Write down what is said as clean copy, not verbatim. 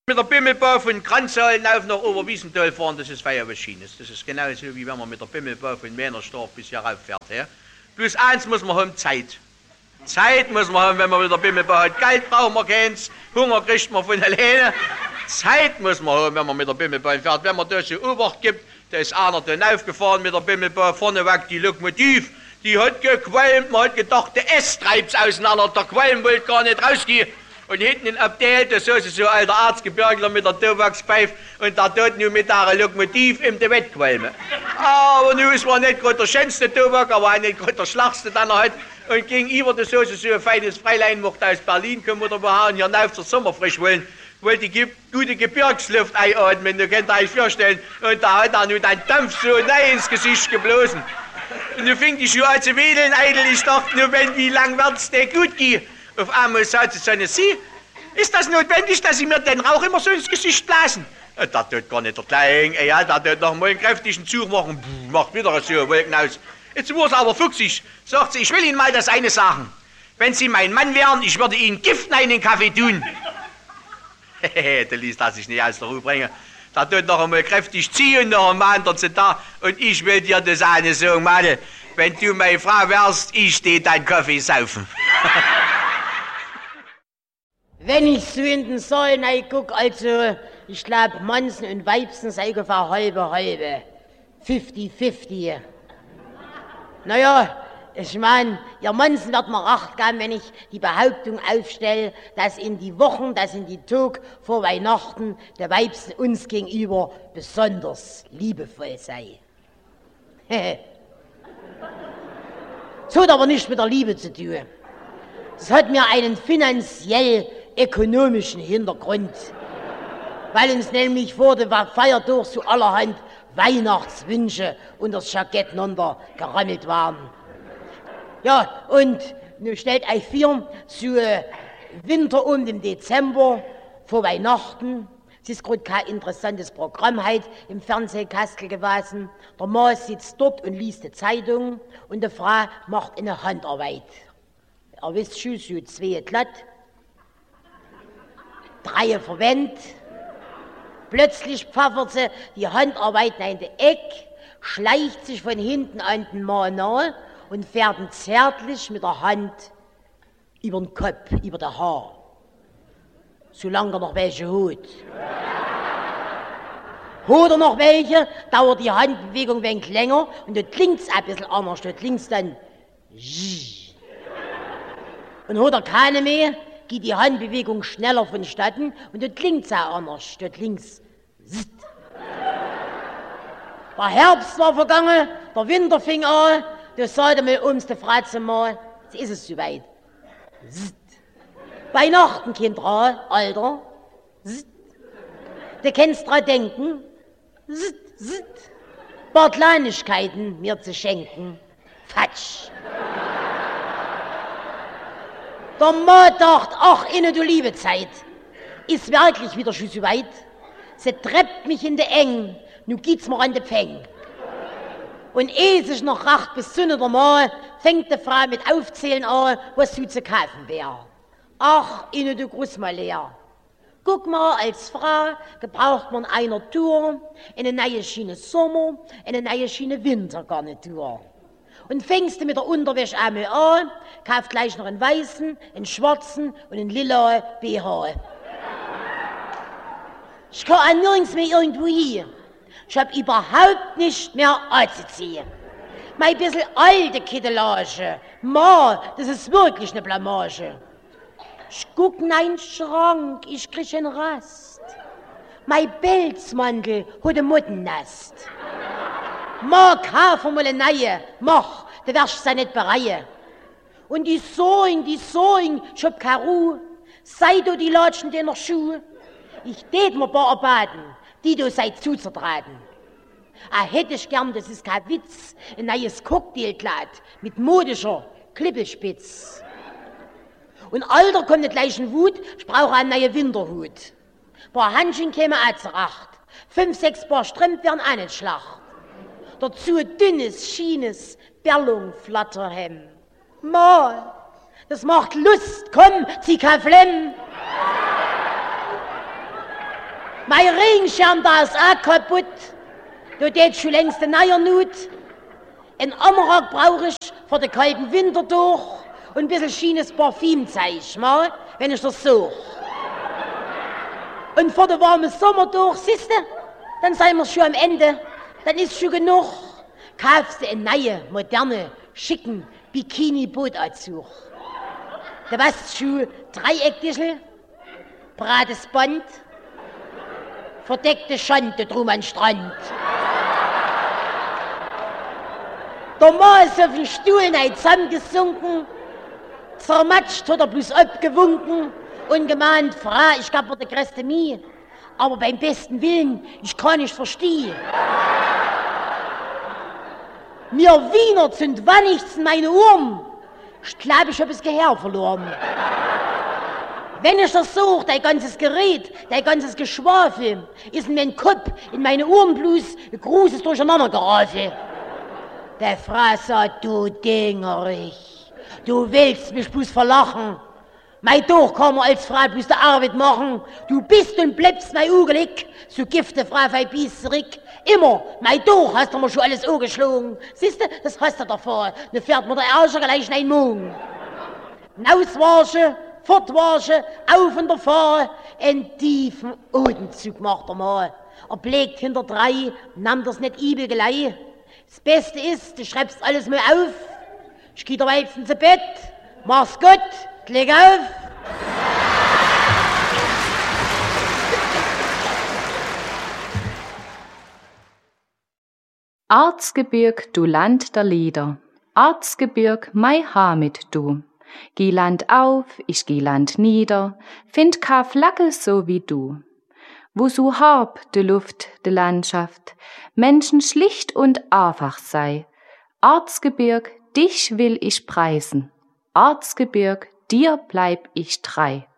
Mit der Bimmelbau von Kranzhalen auf nach Oberwiesenthal fahren, das ist Feiermaschines. Das ist genauso, wie wenn man mit der Bimmelbau von Männerstorf bis hier rauffährt. Ja? Bloß eins muss man haben, Zeit. Zeit muss man haben, wenn man mit der Bimmelbau hat. Geld braucht man keins, Hunger kriegt man von alleine. Zeit muss man haben, wenn man mit der Bimmelbau fährt. Wenn man da so Obacht gibt, da ist einer dann aufgefahren mit der Bimmelbau, vorneweg die Lokomotiv, die hat gequalmt, man hat gedacht, der S treibt's auseinander, der Qualm wollte gar nicht rausgehen. Und hinten in Abteil, da saß so ein alter Arztgebirgler mit der Tobakspfeife und der tut nur mit der Lokomotiv im Wett qualmen. Aber nun ist man nicht gerade der schönste Tobak, aber auch nicht gerade der schlachste, den er hat. Und gegenüber, da saß so ein feines Freilein, mochte aus Berlin kommen oder woher und hier rauf zur Sommerfrisch wollen. Wollte die gute Gebirgsluft einatmen, du könnt euch vorstellen. Und da hat er nun den Dampf so nein ins Gesicht geblasen. Und nun fing die Schuhe an zu wedeln, eitel. Ich dachte nur, wie lang wird's dir gut gehen? Auf einmal sagte sie, ist das notwendig, dass Sie mir den Rauch immer so ins Gesicht blasen? Das tut gar nicht der Klein, ja, das tut noch mal einen kräftigen Zug machen, macht wieder so Wolken aus. Jetzt wurde es aber fuchsig, sagt sie, ich will Ihnen mal das eine sagen. Wenn Sie mein Mann wären, ich würde Ihnen Gift in den Kaffee tun. Der ließ das sich nicht aus der Ruhe bringen. Da tut noch einmal kräftig ziehen, noch einmal anderen sind da. Und ich will dir das eine sagen, Madel, wenn du meine Frau wärst, ich steh dein Kaffee saufen. Wenn ich so in den Saal guck, also, ich glaub, Mansen und Weibsen sei ungefähr halbe. 50-50. Naja, ich mein, ihr Mansen wird mir recht geben, wenn ich die Behauptung aufstelle, dass in die Wochen, dass in die Tag vor Weihnachten der Weibsen uns gegenüber besonders liebevoll sei. Das hat aber nichts mit der Liebe zu tun. Es hat mir einen finanziell-ökonomischen Hintergrund, weil uns nämlich vor dem Feiertag so allerhand Weihnachtswünsche unter das Jackett gerammelt waren. Ja, und nun stellt euch vor, so Winter um den Dezember vor Weihnachten, es ist gerade kein interessantes Programm heute im Fernsehkastel gewesen. Der Mann sitzt dort und liest die Zeitung und die Frau macht eine Handarbeit. Er wisst schon, so 2 glatt, 3 verwendet. Plötzlich pfeffert sie die Handarbeit in die Eck, schleicht sich von hinten an den Mann nahe und fährt ihn zärtlich mit der Hand über den Kopf, über das Haar. Solange er noch welche hat. Hat er noch welche, dauert die Handbewegung ein wenig länger und dort klingt's ein bisschen anders. Dort klingt's dann und hat er keine mehr, geht die Handbewegung schneller vonstatten und dort klingt's auch anders. Dort klingt's Der Herbst war vergangen, der Winter fing an, da sagte mal ums die Frau zum Mann, jetzt ist es soweit. Weihnachten, Kinder, Alter. Du kannst dran denken, paar Kleinigkeiten mir zu schenken. Fatsch. Der Mann dachte, ach, inne du liebe Zeit, ist wirklich wieder schon so weit. Sie treibt mich in de Eng, nu geht's mir an de Pfeng. Und ehe sich noch racht bis zu der Mal, fängt die Frau mit Aufzählen an, was so zu kaufen wär. Ach, inne du Gruß mal leer. Guck mal, als Frau gebraucht man einer Tour, eine neue Schiene Sommer, eine neue Schiene Wintergarnitur. Und fängst du mit der Unterwäsche einmal an, kauft gleich noch einen weißen, einen schwarzen und einen lila BH. Ich kann auch nirgends mehr irgendwo hin. Ich hab überhaupt nicht mehr anzuziehen. Mein bisschen alte Kittelage, Ma, das ist wirklich eine Blamage. Ich guck in einen Schrank, ich krieg einen Rast. Mein Pelzmantel hat ein Muttennest. Ma, kauf mal eine neue, mach, du wirst sie nicht bereuen. Und die Soing, ich hab keine Ruhe. Sei du die Latschen deiner Schuhe. Ich tät mir paar erbaten, die du seid zuzutraten. Hätte ich gern, das ist kein Witz, ein neues Cocktailkleid mit modischer Klippelspitz. Und Alter kommt nicht gleich in Wut, ich brauche einen neuen Winterhut. Paar Handchen kämen auch zurecht, 5, 6 Paar Strümpfe wären auch nicht schlacht. Dazu ein dünnes, schienes Berlung-Flatterhemd. Ma, das macht Lust, komm, zieh kein Flemm. Mein Regenschirm da ist auch kaputt. Du geht schon längst eine neue Not. Ein Anorak brauche ich für den kalten Winter durch und ein bisschen schönes Parfümzeug, wenn ich das suche. Und vor den warmen Sommer durch, siehste, dann sind wir schon am Ende. Dann ist schon genug. Kaufst du einen neuen, modernen, schicken Bikini-Bootanzug. Du weißt schon, Dreieckdischel, brates Band, verdeckte Schande drum am Strand. Der Mann ist auf den Stuhl zusammengesunken, zermatscht hat er bloß abgewunken und gemeint, Frau, ich gab mir die größte Mühe, aber beim besten Willen, ich kann nicht verstehen. Mir Wiener sind wannichts in meine Ohren. Ich glaube, ich habe das Gehör verloren. Wenn ich das suche, dein ganzes Gerät, dein ganzes Geschwafel, ist in meinem Kopf, in meine Ohren bloß ein großes Durcheinandergerafel. Der Frau sagt, du Dingerich, du willst mich bloß verlachen. Mein Doch kann man als Frau bloß der Arbeit machen. Du bist und bleibst mein Ugelig, so gifte Frau Feibis zurück. Immer, mein Doch hast du mir schon alles angeschlagen. Siehste, das hast du davor. Dann fährt mir der Arsch gleich in den Mund. Auswaschen, fortwaschen, auf und davon. Einen tiefen Atemzug macht er mal. Er blickt hinter drei, nahm das nicht übel gleich. Das Beste ist, du schreibst alles mal auf. Ich geh dabei jetzt ins Bett. Mach's gut, leg auf. Arzgebirg, du Land der Lieder, Arzgebirg, mei Hamid du. Geh Land auf, ich geh Land nieder, find ka Flagge so wie du. Wo so hab de Luft, de Landschaft, Menschen schlicht und einfach sei. Arzgebirg, dich will ich preisen, Arzgebirg, dir bleib ich treu.